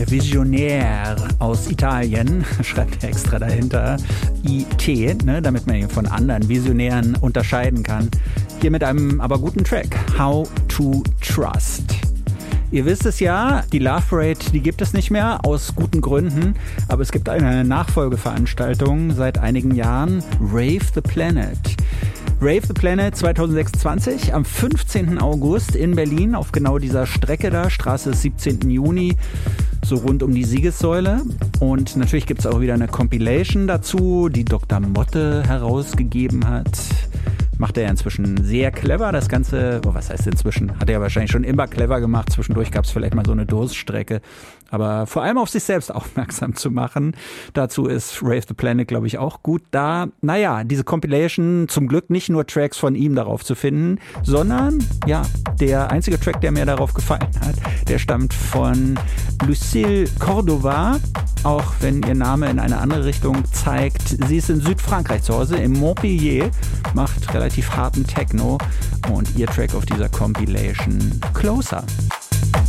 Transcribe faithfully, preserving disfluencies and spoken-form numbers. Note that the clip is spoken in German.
Visionär aus Italien, schreibt er extra dahinter, I T, ne, damit man ihn von anderen Visionären unterscheiden kann. Hier mit einem aber guten Track, How to Trust. Ihr wisst es ja, die Love Parade, die gibt es nicht mehr, aus guten Gründen. Aber es gibt eine Nachfolgeveranstaltung seit einigen Jahren, Rave the Planet. Rave the Planet zwanzig sechsundzwanzig am fünfzehnten August in Berlin auf genau dieser Strecke da, Straße des siebzehnten Juni, so rund um die Siegessäule. Und natürlich gibt es auch wieder eine Compilation dazu, die Doktor Motte herausgegeben hat. Macht er ja inzwischen sehr clever, das Ganze, oh, was heißt inzwischen, hat er ja wahrscheinlich schon immer clever gemacht, zwischendurch gab es vielleicht mal so eine Durststrecke, aber vor allem auf sich selbst aufmerksam zu machen, dazu ist Rave the Planet, glaube ich, auch gut da. Naja, diese Compilation, zum Glück nicht nur Tracks von ihm darauf zu finden, sondern, ja, der einzige Track, der mir darauf gefallen hat, der stammt von Lucille Cordova, auch wenn ihr Name in eine andere Richtung zeigt. Sie ist in Südfrankreich zu Hause, in Montpellier, macht relativ harten Techno und ihr Track auf dieser Compilation Closer.